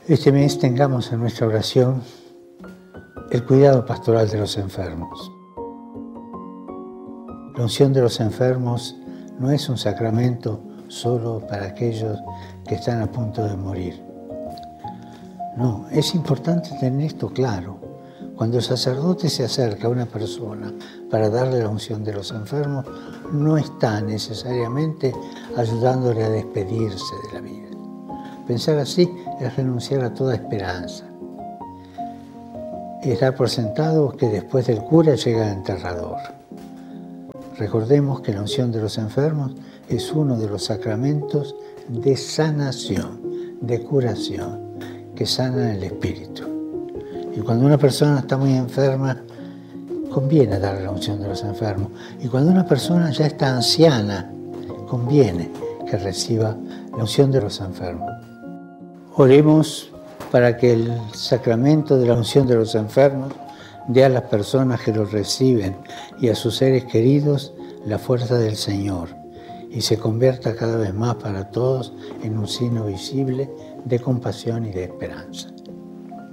Este mes tengamos en nuestra oración el cuidado pastoral de los enfermos. La unción de los enfermos no es un sacramento solo para aquellos que están a punto de morir. No, es importante tener esto claro. Cuando el sacerdote se acerca a una persona para darle la unción de los enfermos, no está necesariamente ayudándole a despedirse de la vida. Pensar así es renunciar a toda esperanza. Es dar por sentado que después del cura llega el enterrador. Recordemos que la unción de los enfermos es uno de los sacramentos de sanación, de curación, que sana el espíritu. Y cuando una persona está muy enferma, conviene darle la unción de los enfermos. Y cuando una persona ya está anciana, conviene que reciba la unción de los enfermos. Oremos para que el sacramento de la unción de los enfermos dé a las personas que lo reciben y a sus seres queridos la fuerza del Señor y se convierta cada vez más para todos en un signo visible de compasión y de esperanza.